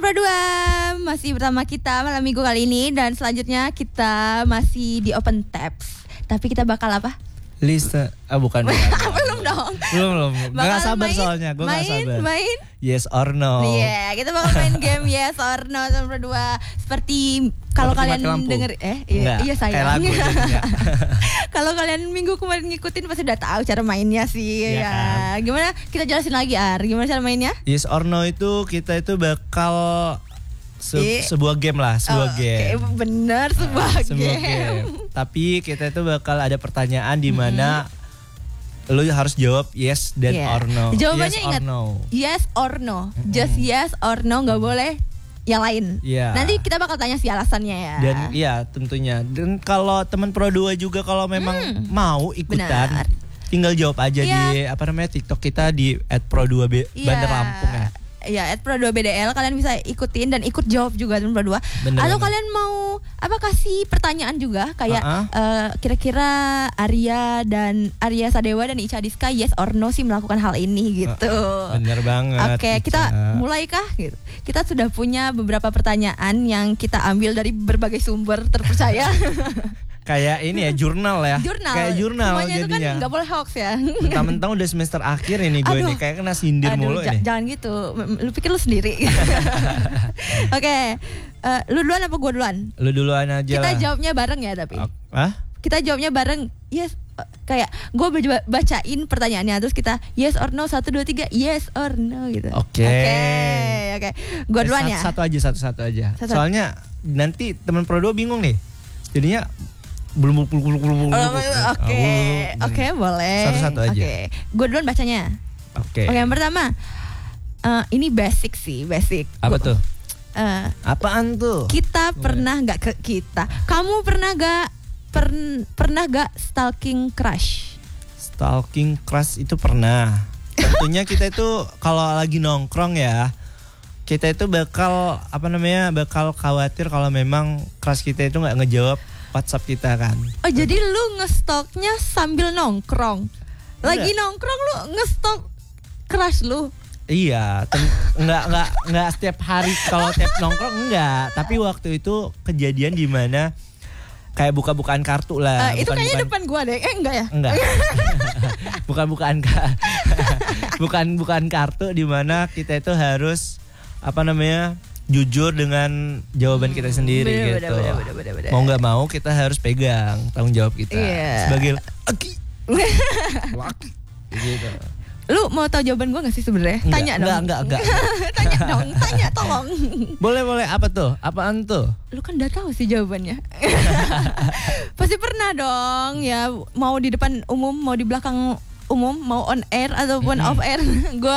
Berdua masih bersama kita malam minggu kali ini. Dan selanjutnya kita masih di Open Tabs. Tapi kita bakal apa? Lista, bukan. Belum dong. Belum. Gak sabar soalnya, gue gak sabar. Main? Yes or no. Iya, kita bakal main game Yes or No sama berdua. Seperti kalau kalian denger, iya sayang. Kayak lagu jadinya. Kalau kalian minggu kemarin ngikutin pasti udah tahu cara mainnya sih. Iya Ya. kan? Gimana? Kita jelasin lagi Gimana cara mainnya? Yes or no itu kita itu bakal sebuah game lah, game. Oke, bener sebuah game. Tapi kita itu bakal ada pertanyaan di mana lu harus jawab yes dan or no. Jawabannya yes ingat, or no. Yes or no. Just yes or no, nggak boleh yang lain. Iya. Nanti kita bakal tanya si alasannya ya. Dan iya tentunya. Dan kalau teman Pro 2 juga kalau memang mau ikutan, tinggal jawab aja di TikTok kita di @pro2bandar Lampung ya. Ya, @pro2bdl, kalian bisa ikutin dan ikut jawab juga teman Pro 2. Atau kalian mau kasih pertanyaan juga kayak kira-kira Arya Sadewa dan Ica Diska yes or no sih melakukan hal ini gitu. Bener banget. Oke, kita mulai kah gitu. Kita sudah punya beberapa pertanyaan yang kita ambil dari berbagai sumber terpercaya. Kayak ini ya, jurnal ya. Kayak jurnal semuanya jadinya. Itu kan gak boleh hoax ya. Mentang-mentang udah semester akhir ini gue ini kayak kena sindir mulu ini. Jangan gitu. Lu pikir lu sendiri. Oke. Lu duluan apa gue duluan? Lu duluan aja Kita lah. jawabnya bareng ya tapi. Kita jawabnya bareng. Yes. Kayak gue bacain pertanyaannya terus kita yes or no 1 2 3 yes or no gitu. Oke. Gue duluan ya. Satu aja. Soalnya nanti teman Pro 2 bingung nih. Jadinya belum. Oke, boleh. Satu-satu aja. Oke. Gue duluan bacanya. Oke, yang pertama. Ini basic. Apa tuh? Apaan tuh? Kita pernah nggak Kamu pernah gak stalking crush? Stalking crush itu pernah. Tentunya kita itu kalau lagi nongkrong ya, kita itu bakal khawatir kalau memang crush kita itu nggak ngejawab WhatsApp kita kan. Oh, jadi lu ngestalknya sambil nongkrong? Lagi nongkrong lu ngestalk crush lu? Iya, enggak setiap hari kalau tiap nongkrong enggak, tapi waktu itu kejadian di mana kayak buka-bukaan kartu lah. Itu kayaknya depan gua deh. Enggak ya? Enggak. bukan kartu di mana kita itu harus jujur dengan jawaban kita sendiri gitu. Bener. Mau nggak mau kita harus pegang tanggung jawab kita sebagai laki. Gitu. Lu mau tahu jawaban gue nggak sih sebenarnya? Tanya dong. Enggak. Tanya tolong. Boleh. Apa tuh? Apaan tuh? Lu kan udah tahu sih jawabannya. Pasti pernah dong ya, mau di depan umum, mau di belakang umum, mau on air ataupun off air. Gue